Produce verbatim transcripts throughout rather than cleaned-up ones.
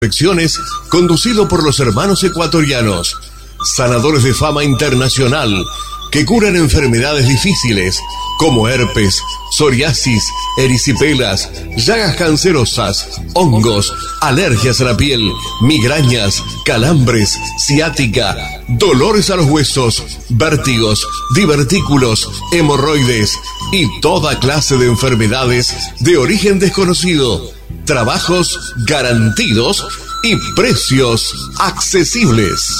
Reflexiones, conducido por los hermanos ecuatorianos, sanadores de fama internacional, que curan enfermedades difíciles como herpes, psoriasis, erisipelas, llagas cancerosas, hongos, alergias a la piel, migrañas, calambres, ciática, dolores a los huesos, vértigos, divertículos, hemorroides y toda clase de enfermedades de origen desconocido. Trabajos garantidos y precios accesibles.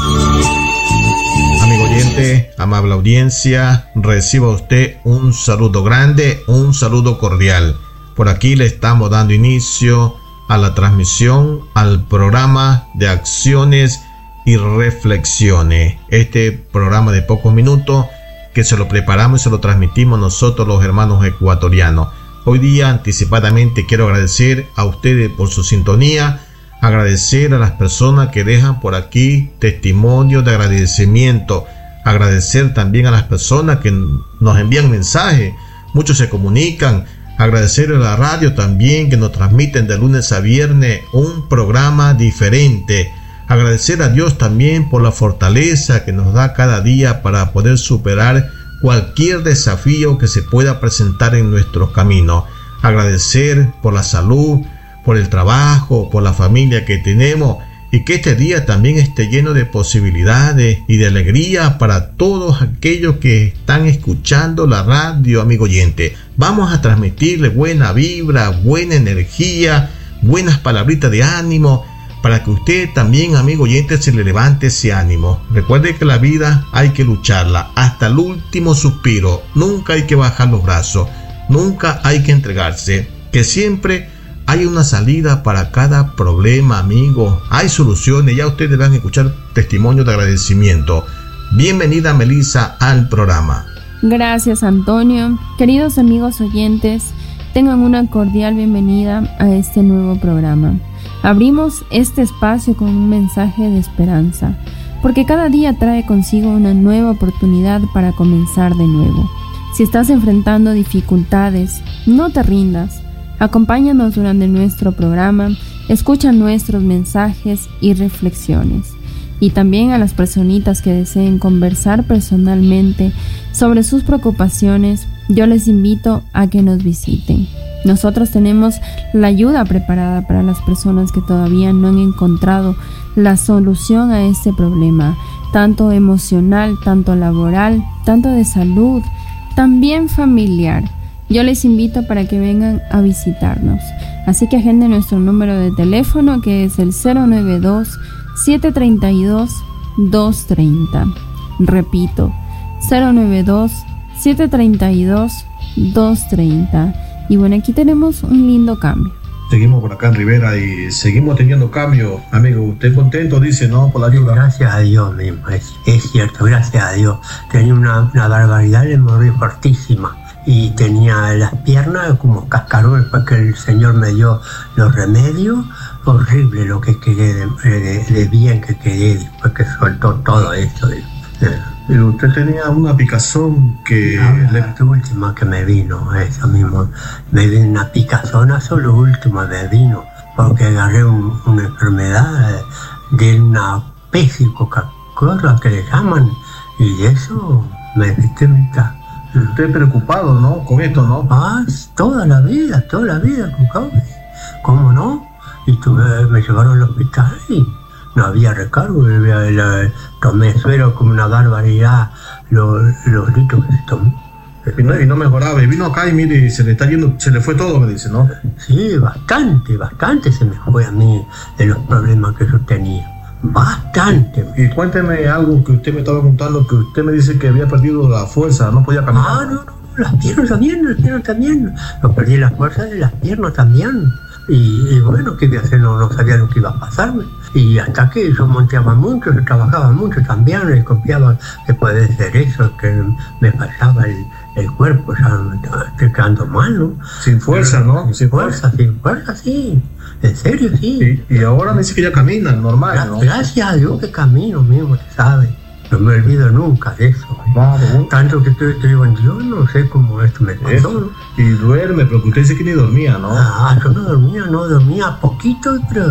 Amigo oyente, amable audiencia, reciba usted un saludo grande, un saludo cordial. Por aquí le estamos dando inicio a la transmisión, al programa de acciones y reflexiones. Este programa de pocos minutos que se lo preparamos y se lo transmitimos nosotros los hermanos ecuatorianos. Hoy día anticipadamente quiero agradecer a ustedes por su sintonía, agradecer a las personas que dejan por aquí testimonio de agradecimiento, agradecer también a las personas que nos envían mensajes, muchos se comunican, agradecer a la radio también que nos transmiten de lunes a viernes un programa diferente, agradecer a Dios también por la fortaleza que nos da cada día para poder superar cualquier desafío que se pueda presentar en nuestro camino. Agradecer por la salud, por el trabajo, por la familia que tenemos, y que este día también esté lleno de posibilidades y de alegría para todos aquellos que están escuchando la radio, amigo oyente. Vamos a transmitirle buena vibra, buena energía, buenas palabritas de ánimo, para que usted también, amigo oyente, se le levante ese ánimo. Recuerde que la vida hay que lucharla hasta el último suspiro. Nunca hay que bajar los brazos, nunca hay que entregarse, que siempre hay una salida para cada problema, amigo. Hay soluciones, ya ustedes van a escuchar testimonios de agradecimiento. Bienvenida, Melissa, al programa. Gracias, Antonio. Queridos amigos oyentes, tengan una cordial bienvenida a este nuevo programa. Abrimos este espacio con un mensaje de esperanza, porque cada día trae consigo una nueva oportunidad para comenzar de nuevo. Si estás enfrentando dificultades, no te rindas. Acompáñanos durante nuestro programa, escucha nuestros mensajes y reflexiones. Y también a las personitas que deseen conversar personalmente sobre sus preocupaciones, yo les invito a que nos visiten. Nosotros tenemos la ayuda preparada para las personas que todavía no han encontrado la solución a este problema, tanto emocional, tanto laboral, tanto de salud, también familiar. Yo les invito para que vengan a visitarnos. Así que agenden nuestro número de teléfono, que es el cero nueve dos, siete tres dos, dos tres cero. Repito, cero nueve dos, siete tres dos, dos tres cero. Y bueno, aquí tenemos un lindo cambio. Seguimos por acá en Rivera y seguimos teniendo cambio. Amigo, ¿usted contento? Dice, ¿no? Por la ayuda. Gracias a Dios mismo, es, es cierto, gracias a Dios. Tenía una, una barbaridad de hemorroide fortísima. Y tenía las piernas como cascarón. Después que el Señor me dio los remedios, horrible lo que quedé, de, de, de bien que quedé después que soltó todo esto. De, de, Pero usted tenía una picazón que... No, le... La última que me vino, eso mismo. Me vino una picazón, eso lo último me vino. Porque agarré un, una enfermedad de una pésica cosa que le llaman. Y de eso me viste mitad. Usted preocupado, ¿no? Con esto, ¿no? Ah, toda la vida, toda la vida con COVID. ¿Cómo no? Y tuve, me llevaron al hospital y no había recargo. La, la, tomé suero como una barbaridad, los, los litros que se tomó. Y no, y no mejoraba. Y vino acá y mire, se le está yendo, se le fue todo, me dice, ¿no? Sí, bastante, bastante se me fue a mí de los problemas que yo tenía. Bastante. Y cuénteme algo que usted me estaba contando, que usted me dice que había perdido la fuerza, no podía caminar. Ah, no, no, las piernas también, las piernas también. No perdí la fuerza de las piernas también. Y, y bueno, ¿qué iba a hacer? No, no sabía lo que iba a pasarme. Y hasta que yo monteaba mucho, yo trabajaba mucho también, y confiaba que puede ser eso, que me faltaba el, el cuerpo, ya me estaba quedando mal, ¿no? Sin fuerza, ¿no? Sin fuerza, sin fuerza, sí. En serio, sí. Y, y ahora me dice que ya camina, normal, ¿no? Gracias a Dios que camino mismo, se sabe. No me olvido nunca de eso. Claro. Tanto que te, te digo, yo no sé cómo esto me pasó, ¿no? Y duerme, pero que usted dice que ni dormía, ¿no? Ah, yo no dormía, no dormía poquito, pero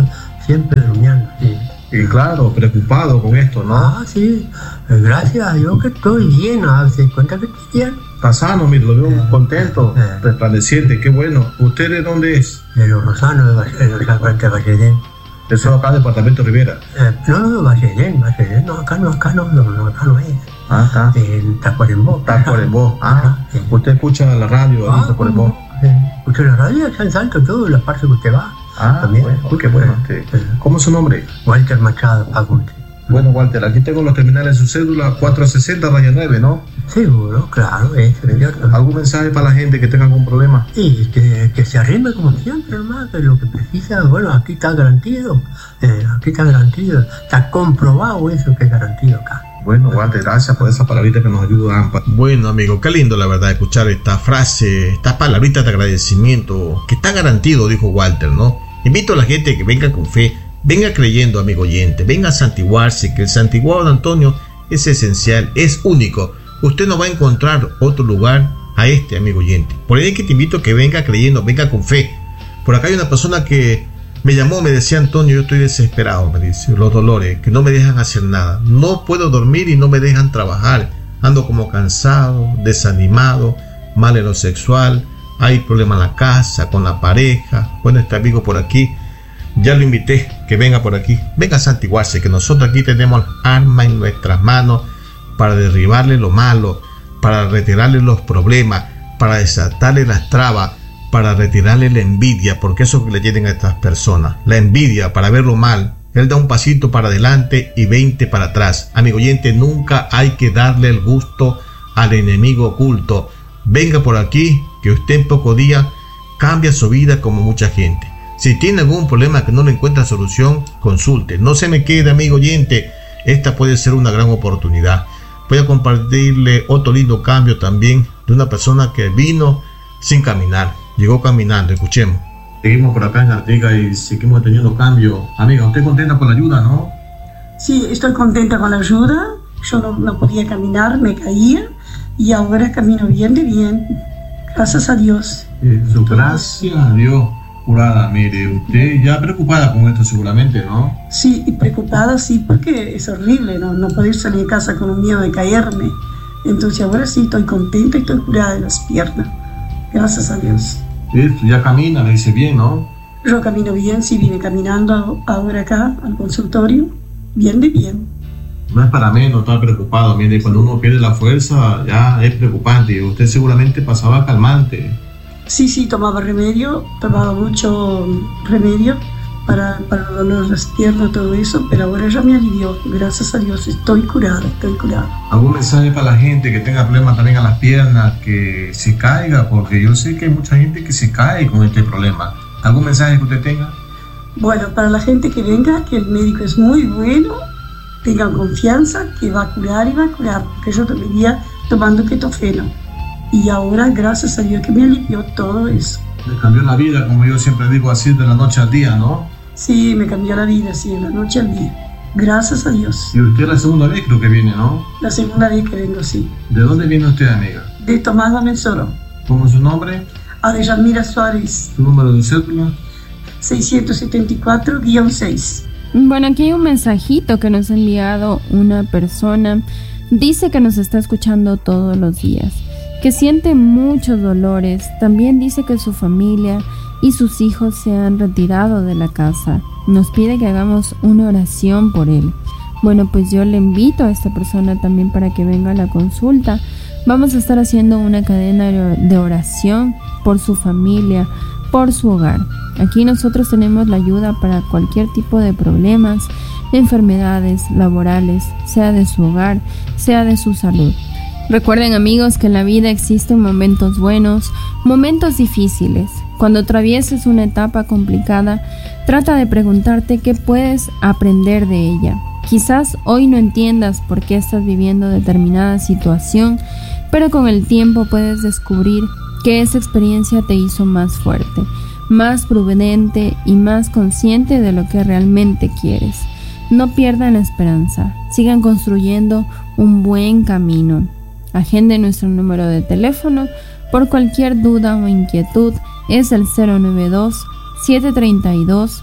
siempre durmiendo, sí. Y claro, preocupado con esto, ¿no? Ah, sí, gracias a Dios que estoy bien, ¿ah? ¿Se cuenta que estoy bien? Está sano, mire, lo veo Eh, contento, eh. resplandeciente, qué bueno. ¿Usted de dónde es? De los Rosanos, de Valle- de los Alfred de Valledén. Eso acá, departamento Rivera. Eh, no, no, Valledén, Valledén, no, acá no, acá no, no, no, acá no es. Ah, está. En Tacuarembó. Tacuarembó. Ah, sí. usted escucha la radio ahí en Tacuarembó. Escucha la radio, acá en Salto, todo, la parte que usted va. Ah, También. bueno, qué bueno. Este. ¿Cómo es su nombre? Walter Machado, Fagunde. Bueno, Walter, aquí tengo los terminales de su cédula cuatrocientos sesenta raya nueve, ¿no? Seguro, claro, es cierto. ¿Algún mensaje para la gente que tenga algún problema? Y que, que se arrime como siempre, hermano, que lo que precisa, bueno, aquí está garantido. Eh, aquí está garantido. Está comprobado eso que es garantido acá. Bueno, Walter, gracias por esa palabrita que nos ayuda. Bueno, amigo, qué lindo la verdad escuchar esta frase, esta palabrita de agradecimiento, que está garantido, dijo Walter, ¿no? Invito a la gente que venga con fe, venga creyendo, amigo oyente, venga a santiguarse, que el santiguado de Antonio es esencial, es único. Usted no va a encontrar otro lugar a este, amigo oyente. Por ahí es que te invito a que venga creyendo, venga con fe. Por acá hay una persona que me llamó, me decía: Antonio, yo estoy desesperado, me dice, los dolores, que no me dejan hacer nada. No puedo dormir y no me dejan trabajar. Ando como cansado, desanimado, mal en lo sexual. Hay problema en la casa, con la pareja. Bueno, este amigo por aquí, ya lo invité, que venga por aquí. Venga a santiguarse, que nosotros aquí tenemos armas en nuestras manos para derribarle lo malo, para retirarle los problemas, para desatarle las trabas, para retirarle la envidia, porque eso que le tienen a estas personas, la envidia, para verlo mal. Él da un pasito para adelante y veinte para atrás. Amigo oyente, nunca hay que darle el gusto al enemigo oculto. Venga por aquí, que usted en pocos días cambia su vida como mucha gente. Si tiene algún problema que no le encuentra solución, consulte. No se me quede, amigo oyente. Esta puede ser una gran oportunidad. Voy a compartirle otro lindo cambio también de una persona que vino sin caminar. Llegó caminando, escuchemos. Seguimos por acá en Artigas y seguimos teniendo cambio. Amiga, ¿usted contenta con la ayuda, no? Sí, estoy contenta con la ayuda. Yo no, no podía caminar, me caía. Y ahora camino bien de bien. Gracias a Dios. Eso, gracias a Dios. Curada, mire, usted ya preocupada con esto seguramente, ¿no? Sí, y preocupada sí, porque es horrible, ¿no? No poder salir de casa con un miedo de caerme. Entonces ahora sí estoy contenta y estoy curada de las piernas. Gracias a Dios. Esto, ya camina, me dice bien, ¿no? Yo camino bien, sí, vine caminando ahora acá al consultorio. Bien de bien. No es para menos estar preocupado, mire, cuando uno pierde la fuerza ya es preocupante. Usted seguramente pasaba calmante. Sí, sí, tomaba remedio, tomaba mucho remedio para, para el dolor de las piernas, todo eso, pero ahora ya me alivió. Gracias a Dios, estoy curada, estoy curada. ¿Algún mensaje para la gente que tenga problemas también a las piernas, que se caiga? Porque yo sé que hay mucha gente que se cae con este problema. ¿Algún mensaje que usted tenga? Bueno, para la gente que venga, que el médico es muy bueno, tengan confianza, que va a curar y va a curar, porque yo venía tomando ketofeno. Y ahora, gracias a Dios, que me alivió todo eso. Le cambió la vida, como yo siempre digo, así de la noche al día, ¿no? Sí, me cambió la vida, sí, de la noche al día. Gracias a Dios. Y usted es la segunda vez creo que viene, ¿no? La segunda vez que vengo, sí. ¿De dónde viene usted, amiga? De Tomás Lamenzoro. ¿Cómo es su nombre? Adellamira Suárez. ¿Su número de cédula? seiscientos setenta y cuatro guión seis. Bueno, aquí hay un mensajito que nos ha enviado una persona. Dice que nos está escuchando todos los días, que siente muchos dolores. También dice que su familia y sus hijos se han retirado de la casa. Nos pide que hagamos una oración por él. Bueno, pues yo le invito a esta persona también para que venga a la consulta. Vamos a estar haciendo una cadena de oración por su familia, por su hogar. Aquí nosotros tenemos la ayuda para cualquier tipo de problemas, enfermedades laborales, sea de su hogar, sea de su salud. Recuerden, amigos, que en la vida existen momentos buenos, momentos difíciles. Cuando atravieses una etapa complicada, trata de preguntarte qué puedes aprender de ella. Quizás hoy no entiendas por qué estás viviendo determinada situación, pero con el tiempo puedes descubrir que esa experiencia te hizo más fuerte, más prudente y más consciente de lo que realmente quieres. No pierdan la esperanza, sigan construyendo un buen camino. Agende nuestro número de teléfono por cualquier duda o inquietud. Es el cero nueve dos, siete tres dos,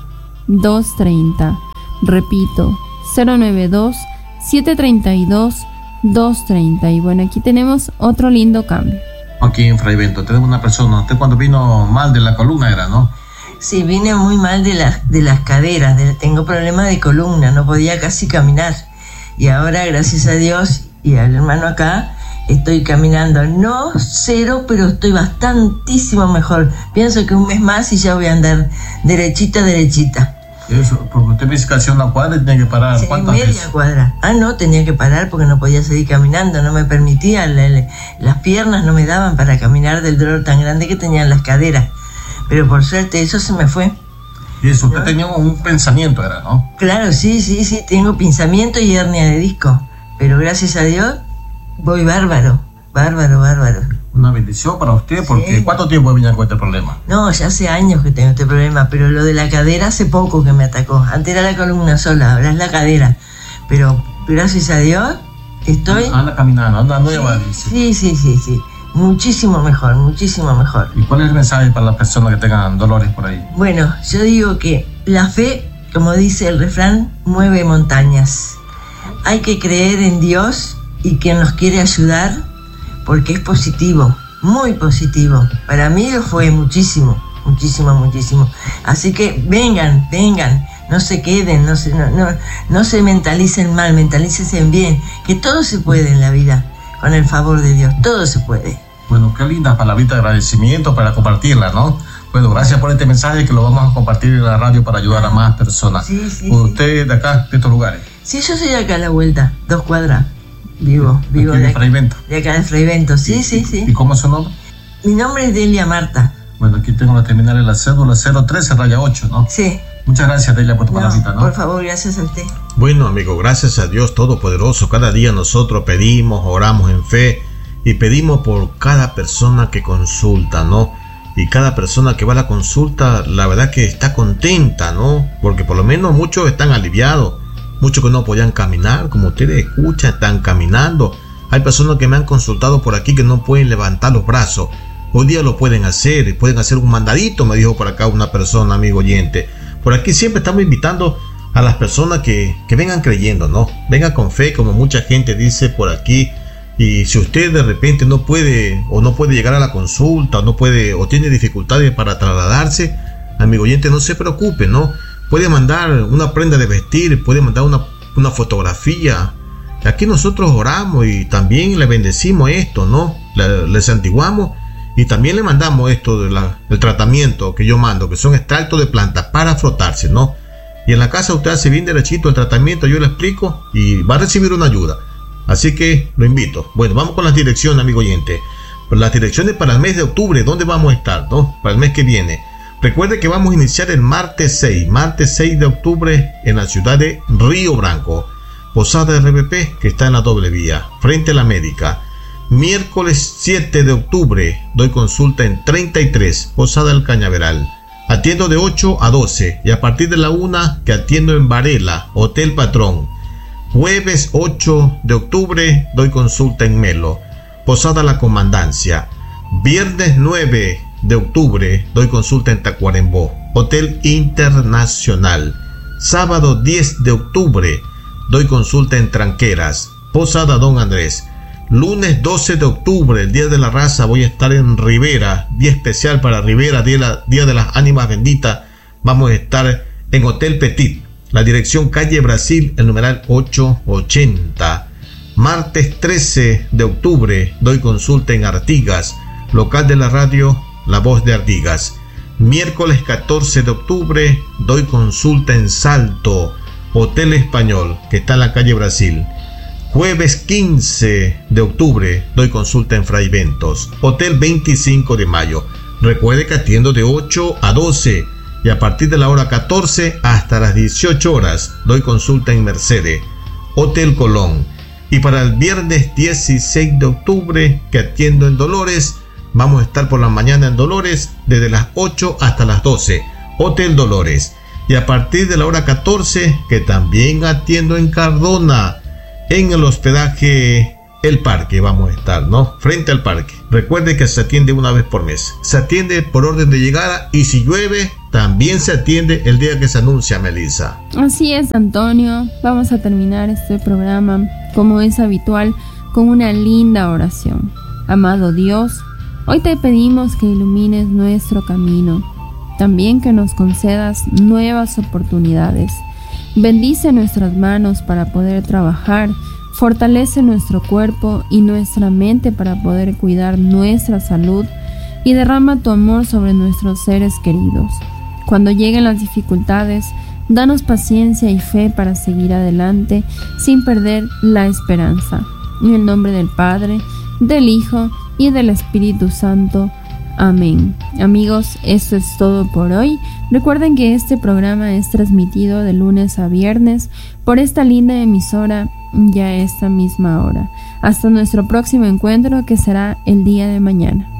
dos treinta. Repito, cero nueve dos, siete tres dos, dos treinta. Y bueno, aquí tenemos otro lindo cambio. Aquí en Fray Bento tenemos una persona. Usted cuando vino mal de la columna era, ¿no? Sí, vine muy mal de las, de las caderas. De, tengo problemas de columna, no podía casi caminar. Y ahora, gracias a Dios y al hermano acá, estoy caminando. No cero, pero estoy bastantísimo mejor. Pienso que un mes más y ya voy a andar derechita, derechita. Eso, porque usted me dice que hacía una cuadra y tenía que parar. Sí, ¿Cuántas media veces? cuadra. Ah, no, tenía que parar porque no podía seguir caminando, no me permitía, la, la, las piernas no me daban para caminar del dolor tan grande que tenían las caderas. Pero por suerte eso se me fue. Y eso, usted ¿no? tenía un pensamiento, era, ¿no? Claro, sí, sí, sí, tengo pinzamiento y hernia de disco. Pero gracias a Dios voy bárbaro, bárbaro, bárbaro. Una bendición para usted, porque Sí. ¿cuánto tiempo venía con este problema? No, ya hace años que tengo este problema, pero lo de la cadera hace poco que me atacó. Antes era la columna sola, ahora es la cadera. Pero gracias a Dios estoy... Anda caminando, anda nueva, dice. Sí, sí, sí, sí. Muchísimo mejor, muchísimo mejor. ¿Y cuál es el mensaje para las personas que tengan dolores por ahí? Bueno, yo digo que la fe, como dice el refrán, mueve montañas. Hay que creer en Dios y quien nos quiere ayudar, porque es positivo, muy positivo. Para mí lo fue muchísimo, muchísimo, muchísimo. Así que vengan, vengan, no se queden, no se, no, no, no se mentalicen mal, mentalícense bien, que todo se puede en la vida, con el favor de Dios, todo se puede. Bueno, qué lindas palabritas de agradecimiento para compartirla, ¿no? Bueno, gracias por este mensaje que lo vamos a compartir en la radio para ayudar a más personas. Sí, sí, ¿Usted de acá, de estos lugares? Sí, yo soy de acá a la vuelta, dos cuadras. Vivo, vivo Aquí de, de acá, Fray Bento. de acá de Fray Bento, sí, sí, ¿Y sí. cómo es su nombre? Mi nombre es Delia Marta. Bueno, aquí tengo la terminal en la cédula cero trece raya ocho, ¿no? Sí. Muchas gracias, Delia, por tu No, palabrita, ¿no? por favor, gracias a usted. Bueno, amigo, gracias a Dios Todopoderoso. Cada día nosotros pedimos, oramos en fe y pedimos por cada persona que consulta, ¿no? Y cada persona que va a la consulta, la verdad que está contenta, ¿no? Porque por lo menos muchos están aliviados. Muchos que no podían caminar, como ustedes escuchan, están caminando. Hay personas que me han consultado por aquí que no pueden levantar los brazos. Hoy día lo pueden hacer, pueden hacer un mandadito, me dijo por acá una persona, amigo oyente. Por aquí siempre estamos invitando a las personas que, que vengan creyendo, ¿no? Vengan con fe, como mucha gente dice por aquí. Y si usted de repente no puede o no puede llegar a la consulta o no puede o tiene dificultades para trasladarse, amigo oyente, no se preocupe, ¿no? Puede mandar una prenda de vestir, puede mandar una, una fotografía. Aquí nosotros oramos y también le bendecimos esto, ¿no? Le, le santiguamos y también le mandamos esto del de tratamiento que yo mando, que son extractos de plantas para frotarse, ¿no? Y en la casa usted hace bien derechito el tratamiento, yo le explico y va a recibir una ayuda. Así que lo invito. Bueno, vamos con las direcciones, amigo oyente. Las direcciones para el mes de octubre, ¿dónde vamos a estar, no? Para el mes que viene. Recuerde que vamos a iniciar el martes seis, martes seis de octubre en la ciudad de Río Branco. Posada R B P, que está en la doble vía, frente a la médica. Miércoles siete de octubre, doy consulta en treinta y tres, Posada El Cañaveral. Atiendo de ocho a doce y a partir de la una que atiendo en Varela, Hotel Patrón. Jueves ocho de octubre, doy consulta en Melo, Posada La Comandancia. Viernes nueve de octubre, doy consulta en Tacuarembó, Hotel Internacional. Sábado diez de octubre, doy consulta en Tranqueras, Posada Don Andrés. Lunes doce de octubre, el Día de la Raza, voy a estar en Rivera, día especial para Rivera, día de, la, día de las Ánimas Benditas. Vamos a estar en Hotel Petit, la dirección calle Brasil, el numeral ochocientos ochenta. Martes trece de octubre, doy consulta en Artigas, local de la radio La Voz de Artigas. Miércoles catorce de octubre, doy consulta en Salto, Hotel Español, que está en la calle Brasil. Jueves quince de octubre, doy consulta en Fray Bentos, Hotel veinticinco de mayo. Recuerde que atiendo de ocho a doce y a partir de la hora catorce hasta las dieciocho horas, doy consulta en Mercedes, Hotel Colón. Y para el viernes dieciséis de octubre, que atiendo en Dolores, vamos a estar por la mañana en Dolores, desde las ocho hasta las doce, Hotel Dolores. Y a partir de la hora catorce, que también atiendo en Cardona, en el hospedaje El Parque vamos a estar, ¿no? Frente al parque. Recuerde que se atiende una vez por mes. Se atiende por orden de llegada y si llueve, también se atiende el día que se anuncia, Melissa. Así es, Antonio. Vamos a terminar este programa, como es habitual, con una linda oración. Amado Dios, hoy te pedimos que ilumines nuestro camino, también que nos concedas nuevas oportunidades. Bendice nuestras manos para poder trabajar, fortalece nuestro cuerpo y nuestra mente para poder cuidar nuestra salud y derrama tu amor sobre nuestros seres queridos. Cuando lleguen las dificultades, danos paciencia y fe para seguir adelante sin perder la esperanza. En el nombre del Padre, del Hijo y del Espíritu Santo. Amén. Amigos, esto es todo por hoy. Recuerden que este programa es transmitido de lunes a viernes por esta linda emisora ya a esta misma hora. Hasta nuestro próximo encuentro, que será el día de mañana.